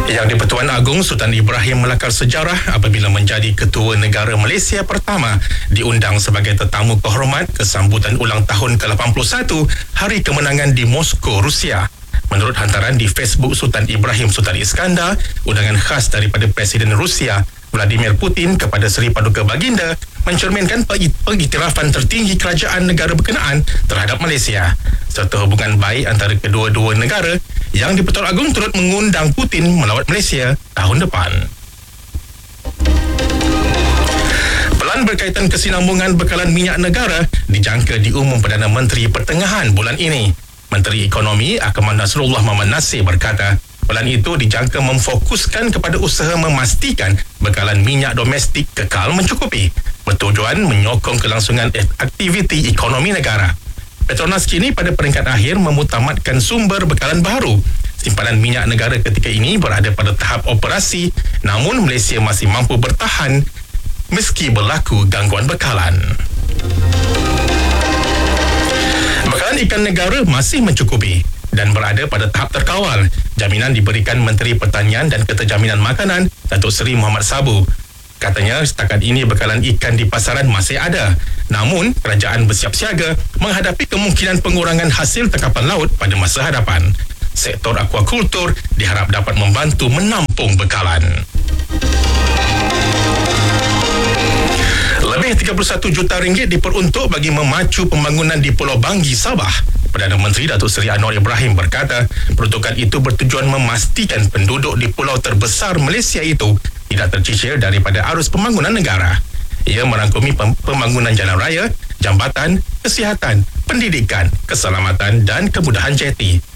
Yang di-Pertuan Agong Sultan Ibrahim melakar sejarah apabila menjadi Ketua Negara Malaysia pertama diundang sebagai tetamu kehormat ke sambutan ulang tahun ke-81 Hari Kemenangan di Moskow, Rusia. Menurut hantaran di Facebook Sultan Ibrahim Sultan Iskandar, undangan khas daripada Presiden Rusia Vladimir Putin kepada Seri Paduka Baginda mencerminkan pengiktirafan tertinggi kerajaan negara berkenaan terhadap Malaysia serta hubungan baik antara kedua-dua negara. Yang di-Pertuan Agong turut mengundang Putin melawat Malaysia tahun depan. Pelan berkaitan kesinambungan bekalan minyak negara dijangka diumum Perdana Menteri pertengahan bulan ini. Menteri Ekonomi Akmal Nasrullah Muhammad Nasir berkata, pelan itu dijangka memfokuskan kepada usaha memastikan bekalan minyak domestik kekal mencukupi, bertujuan menyokong kelangsungan aktiviti ekonomi negara. Petronas kini pada peringkat akhir memutamatkan sumber bekalan baru. Simpanan minyak negara ketika ini berada pada tahap operasi, namun Malaysia masih mampu bertahan meski berlaku gangguan bekalan. Bekalan ikan negara masih mencukupi dan berada pada tahap terkawal. Jaminan diberikan Menteri Pertanian dan Keterjaminan Makanan, Datuk Seri Muhammad Sabu. Katanya setakat ini bekalan ikan di pasaran masih ada. Namun, kerajaan bersiap siaga menghadapi kemungkinan pengurangan hasil tangkapan laut pada masa hadapan. Sektor akuakultur diharap dapat membantu menampung bekalan. Lebih 31 juta ringgit diperuntuk bagi memacu pembangunan di Pulau Banggi, Sabah. Perdana Menteri Datuk Seri Anwar Ibrahim berkata, peruntukan itu bertujuan memastikan penduduk di pulau terbesar Malaysia itu tidak tercicir daripada arus pembangunan negara. Ia merangkumi pembangunan jalan raya, jambatan, kesihatan, pendidikan, keselamatan dan kemudahan jeti.